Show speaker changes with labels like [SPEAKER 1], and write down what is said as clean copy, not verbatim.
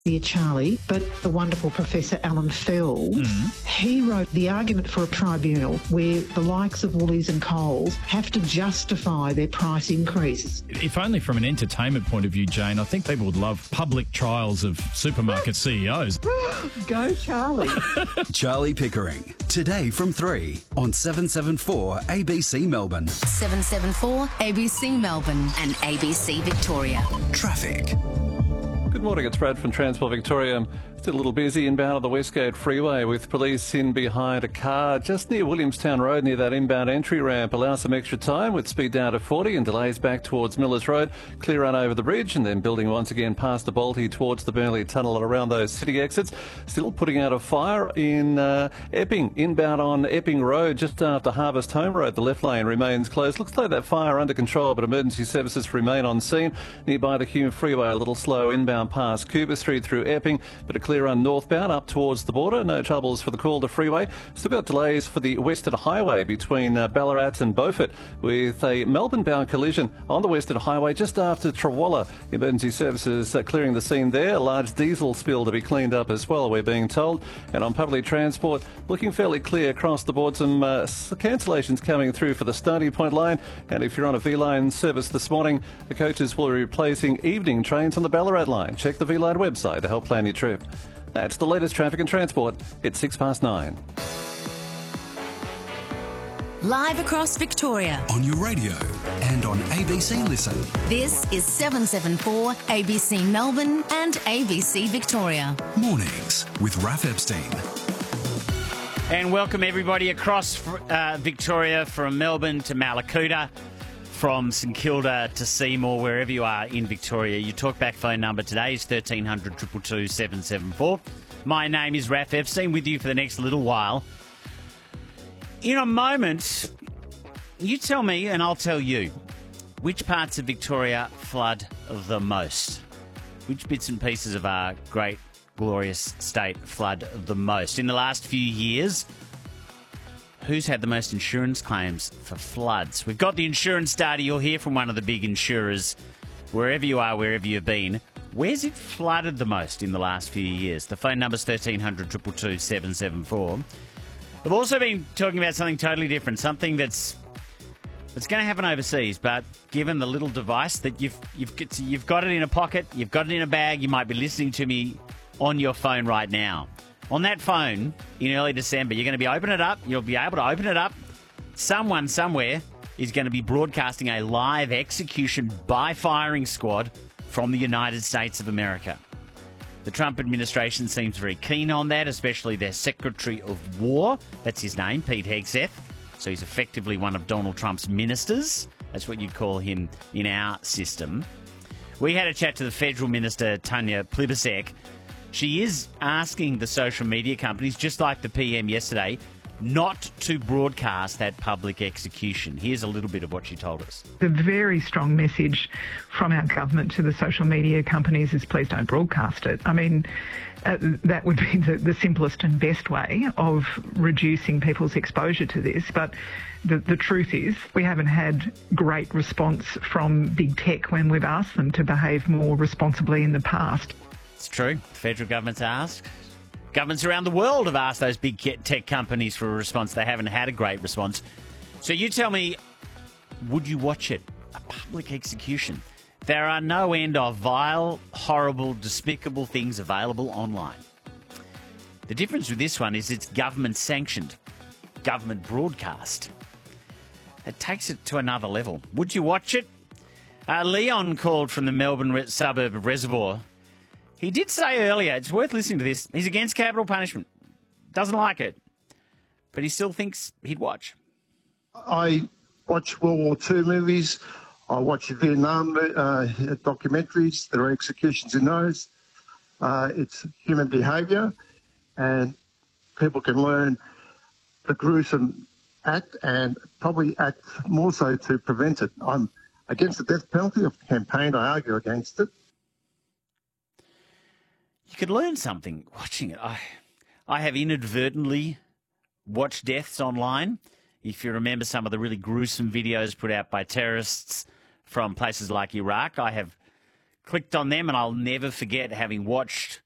[SPEAKER 1] Dear Charlie, but the wonderful Professor Alan Feld, he wrote the argument for a tribunal where the likes of Woolies and Coles have to justify their price increases.
[SPEAKER 2] If only from an entertainment point of view, Jane, I think people would love public trials of supermarket CEOs.
[SPEAKER 1] Go Charlie.
[SPEAKER 3] Charlie Pickering, today from 3 on 774 ABC Melbourne.
[SPEAKER 4] 774 ABC Melbourne and ABC Victoria.
[SPEAKER 3] Traffic.
[SPEAKER 5] Good morning, it's Brad from Transport Victoria. Still a little busy inbound on the Westgate Freeway with police in behind a car just near Williamstown Road, near that inbound entry ramp. Allow some extra time with speed down to 40 and delays back towards Millers Road. Clear run over the bridge and then building once again past the Balti towards the Burnley Tunnel and around those city exits. Still putting out a fire in Epping, inbound on Epping Road, just after Harvest Home Road. The left lane remains closed. Looks like that fire under control, but emergency services remain on scene. Nearby the Hume Freeway, a little slow inbound past Cooper Street through Epping, but a clear run northbound up towards the border. No troubles for the Calder Freeway. Still got delays for the Western Highway between Ballarat and Beaufort with a Melbourne-bound collision on the Western Highway just after Trawalla. Emergency services clearing the scene there. A large diesel spill to be cleaned up as well, we're being told. And on public transport, looking fairly clear across the board. Some cancellations coming through for the Starting Point line. And if you're on a V-Line service this morning, the coaches will be replacing evening trains on the Ballarat line. Check the V-Line website to help plan your trip. That's the latest traffic and transport. It's 9:06.
[SPEAKER 4] Live across Victoria.
[SPEAKER 3] On your radio and on ABC Listen.
[SPEAKER 4] This is 774 ABC Melbourne and ABC Victoria.
[SPEAKER 3] Mornings with Raph Epstein.
[SPEAKER 6] And welcome everybody across Victoria, from Melbourne to Mallacoota, from St Kilda to Seymour, wherever you are in Victoria. Your talkback phone number today is 1300 222 774. My name is Raph Epstein, with you for the next little while. In a moment, you tell me and I'll tell you, which parts of Victoria flood the most? Which bits and pieces of our great, glorious state flood the most? In the last few years, who's had the most insurance claims for floods? We've got the insurance data. You'll hear from one of the big insurers. Wherever you are, wherever you've been, where's it flooded the most in the last few years? The phone number's 1300 222 774. We've also been talking about something totally different, something that's going to happen overseas, but given the little device that you've got it in a pocket, you've got it in a bag, you might be listening to me on your phone right now. On that phone, in early December, you're going to be open it up. You'll be able to open it up. Someone somewhere is going to be broadcasting a live execution by firing squad from the United States of America. The Trump administration seems very keen on that, especially their Secretary of War. That's his name, Pete Hegseth. So he's effectively one of Donald Trump's ministers. That's what you'd call him in our system. We had a chat to the Federal Minister, Tanya Plibersek. She is asking the social media companies, just like the PM yesterday, not to broadcast that public execution. Here's a little bit of what she told us.
[SPEAKER 7] The very strong message from our government to the social media companies is please don't broadcast it. I mean, that would be the simplest and best way of reducing people's exposure to this. But the truth is we haven't had great response from big tech when we've asked them to behave more responsibly in the past.
[SPEAKER 6] It's true. The federal government's asked. Governments around the world have asked those big tech companies for a response. They haven't had a great response. So you tell me, would you watch it? A public execution. There are no end of vile, horrible, despicable things available online. The difference with this one is it's government sanctioned, government broadcast. It takes it to another level. Would you watch it? Leon called from the Melbourne suburb of Reservoir. He did say earlier, it's worth listening to this, he's against capital punishment, doesn't like it, but he still thinks he'd watch.
[SPEAKER 8] I watch World War II movies, I watch Vietnam documentaries, there are executions in those. It's human behaviour, and people can learn the gruesome act and probably act more so to prevent it. I'm against the death penalty. I've campaigned, I argue against it.
[SPEAKER 6] You could learn something watching it. I have inadvertently watched deaths online. If you remember some of the really gruesome videos put out by terrorists from places like Iraq, I have clicked on them and I'll never forget having watched